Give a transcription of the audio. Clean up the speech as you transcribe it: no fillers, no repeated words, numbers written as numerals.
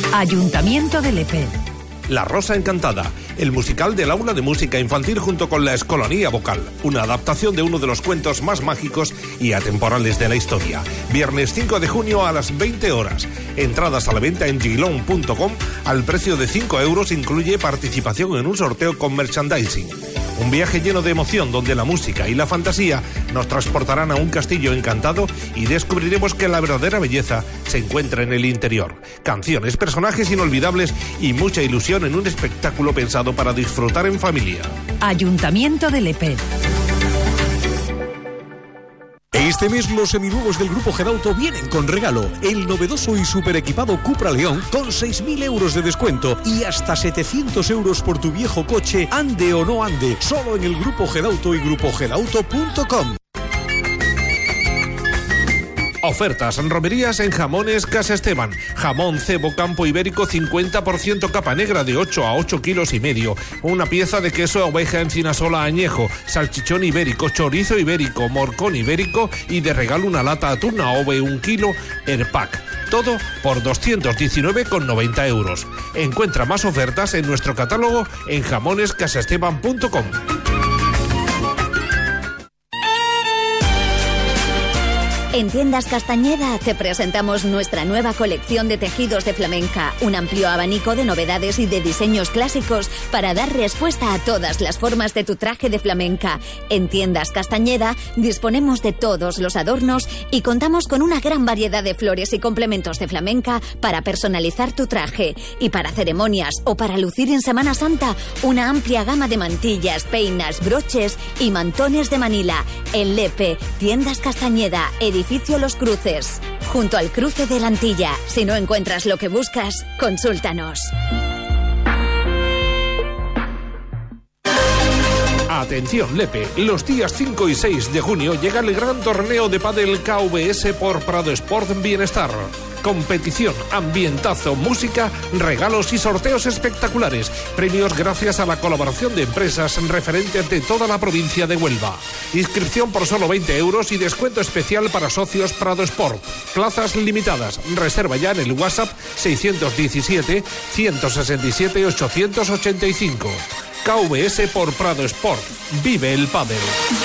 Ayuntamiento de Lepe. La Rosa Encantada, el musical del aula de música infantil junto con la Escolanía Vocal, una adaptación de uno de los cuentos más mágicos y atemporales de la historia. Viernes 5 de junio a las 20 horas. Entradas a la venta en gilon.com al precio de 5 euros, incluye participación en un sorteo con merchandising. Un viaje lleno de emoción donde la música y la fantasía nos transportarán a un castillo encantado y descubriremos que la verdadera belleza se encuentra en el interior. Canciones, personajes inolvidables y mucha ilusión en un espectáculo pensado para disfrutar en familia. Ayuntamiento de Lepe. Este mes los seminuevos del Grupo Gedauto vienen con regalo. El novedoso y super equipado Cupra León con 6.000 euros de descuento y hasta 700 euros por tu viejo coche, ande o no ande. Solo en el Grupo Gedauto y grupogedauto.com. Ofertas en romerías en Jamones Casa Esteban. Jamón cebo campo ibérico 50% capa negra de 8 a 8 kilos y medio. Una pieza de queso oveja encinasola añejo. Salchichón ibérico, chorizo ibérico, morcón ibérico y de regalo una lata atún a ove 1 kilo Airpack. Todo por 219,90 euros. Encuentra más ofertas en nuestro catálogo en jamonescasaesteban.com. En Tiendas Castañeda te presentamos nuestra nueva colección de tejidos de flamenca, un amplio abanico de novedades y de diseños clásicos para dar respuesta a todas las formas de tu traje de flamenca. En Tiendas Castañeda disponemos de todos los adornos y contamos con una gran variedad de flores y complementos de flamenca para personalizar tu traje. Y para ceremonias o para lucir en Semana Santa, una amplia gama de mantillas, peinas, broches y mantones de Manila. En Lepe, Tiendas Castañeda, edificio Los Cruces, junto al cruce de la Antilla. Si no encuentras lo que buscas, consúltanos. Atención Lepe, los días 5 y 6 de junio llega el gran torneo de pádel KVS por Prado Sport Bienestar. Competición, ambientazo, música, regalos y sorteos espectaculares. Premios gracias a la colaboración de empresas referentes de toda la provincia de Huelva. Inscripción por solo 20 euros y descuento especial para socios Prado Sport. Plazas limitadas. Reserva ya en el WhatsApp 617 167 885. KVS por Prado Sport. Vive el pádel.